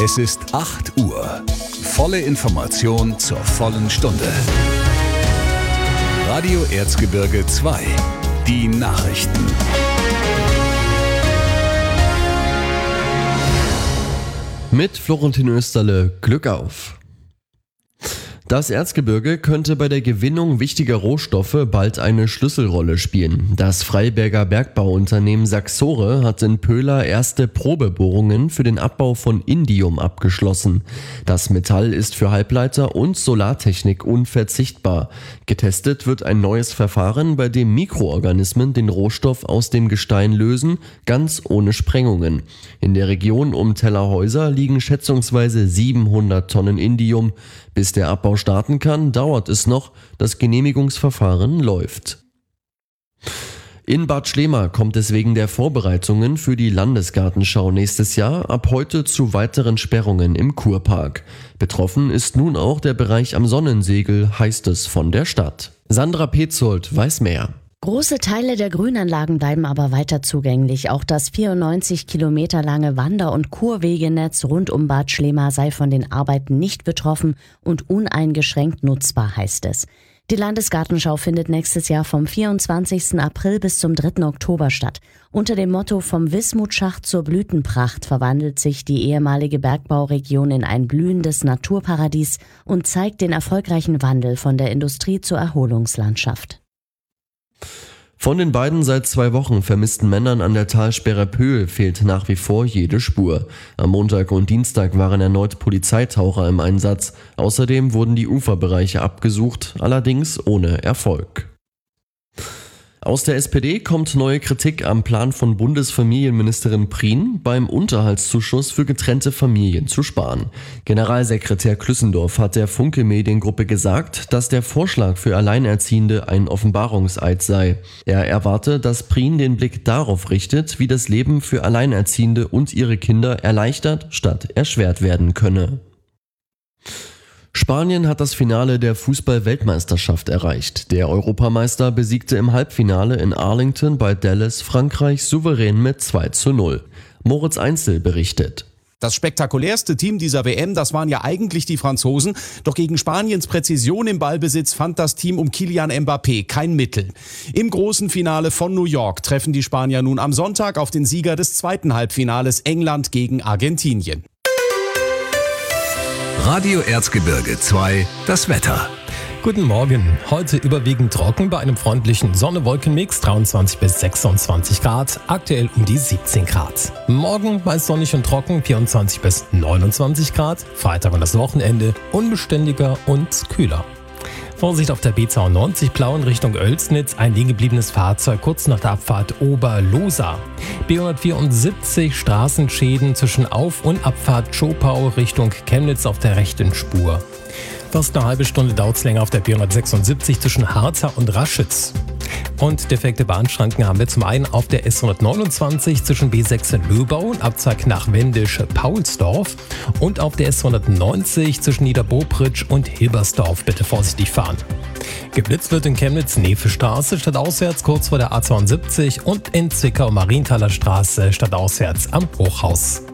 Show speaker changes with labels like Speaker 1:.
Speaker 1: Es ist 8 Uhr. Volle Information zur vollen Stunde. Radio Erzgebirge 2. Die Nachrichten.
Speaker 2: Mit Florentin Österle, Glück auf! Das Erzgebirge könnte bei der Gewinnung wichtiger Rohstoffe bald eine Schlüsselrolle spielen. Das Freiberger Bergbauunternehmen Saxore hat in Pöhler erste Probebohrungen für den Abbau von Indium abgeschlossen. Das Metall ist für Halbleiter und Solartechnik unverzichtbar. Getestet wird ein neues Verfahren, bei dem Mikroorganismen den Rohstoff aus dem Gestein lösen, ganz ohne Sprengungen. In der Region um Tellerhäuser liegen schätzungsweise 700 Tonnen Indium. Bis der Abbau starten kann, dauert es noch, das Genehmigungsverfahren läuft. In Bad Schlema kommt es wegen der Vorbereitungen für die Landesgartenschau nächstes Jahr ab heute zu weiteren Sperrungen im Kurpark. Betroffen ist nun auch der Bereich am Sonnensegel, heißt es von der Stadt. Sandra Petzold weiß mehr.
Speaker 3: Große Teile der Grünanlagen bleiben aber weiter zugänglich. Auch das 94 Kilometer lange Wander- und Kurwegenetz rund um Bad Schlema sei von den Arbeiten nicht betroffen und uneingeschränkt nutzbar, heißt es. Die Landesgartenschau findet nächstes Jahr vom 24. April bis zum 3. Oktober statt. Unter dem Motto „Vom Wismutschacht zur Blütenpracht" verwandelt sich die ehemalige Bergbauregion in ein blühendes Naturparadies und zeigt den erfolgreichen Wandel von der Industrie zur Erholungslandschaft.
Speaker 2: Von den beiden seit 2 Wochen vermissten Männern an der Talsperre Pöhl fehlt nach wie vor jede Spur. Am Montag und Dienstag waren erneut Polizeitaucher im Einsatz. Außerdem wurden die Uferbereiche abgesucht, allerdings ohne Erfolg. Aus der SPD kommt neue Kritik am Plan von Bundesfamilienministerin Prien, beim Unterhaltszuschuss für getrennte Familien zu sparen. Generalsekretär Klüssendorf hat der Funke Mediengruppe gesagt, dass der Vorschlag für Alleinerziehende ein Offenbarungseid sei. Er erwarte, dass Prien den Blick darauf richtet, wie das Leben für Alleinerziehende und ihre Kinder erleichtert statt erschwert werden könne. Spanien hat das Finale der Fußball-Weltmeisterschaft erreicht. Der Europameister besiegte im Halbfinale in Arlington bei Dallas Frankreich souverän mit 2:0. Moritz Einzel berichtet.
Speaker 4: Das spektakulärste Team dieser WM, das waren ja eigentlich die Franzosen. Doch gegen Spaniens Präzision im Ballbesitz fand das Team um Kylian Mbappé kein Mittel. Im großen Finale von New York treffen die Spanier nun am Sonntag auf den Sieger des zweiten Halbfinales, England gegen Argentinien.
Speaker 1: Radio Erzgebirge 2, das Wetter.
Speaker 5: Guten Morgen. Heute überwiegend trocken bei einem freundlichen Sonne-Wolken-Mix, 23 bis 26 Grad, aktuell um die 17 Grad. Morgen meist sonnig und trocken, 24 bis 29 Grad, Freitag und das Wochenende unbeständiger und kühler. Vorsicht auf der B92 Plauen Richtung Oelsnitz, ein liegengebliebenes Fahrzeug kurz nach der Abfahrt Oberlosa. B174 Straßenschäden zwischen Auf- und Abfahrt Schopau Richtung Chemnitz auf der rechten Spur. Fast eine halbe Stunde dauert es länger auf der B176 zwischen Harzer und Raschitz. Und defekte Bahnschranken haben wir zum einen auf der S129 zwischen B6 in Löbau und Abzweig nach Wendisch-Paulsdorf und auf der S190 zwischen Niederbobritsch und Hilbersdorf. Bitte vorsichtig fahren. Geblitzt wird in Chemnitz Nefe-Straße stadtauswärts kurz vor der A72 und in Zwickau Marienthaler Straße stadtauswärts am Hochhaus.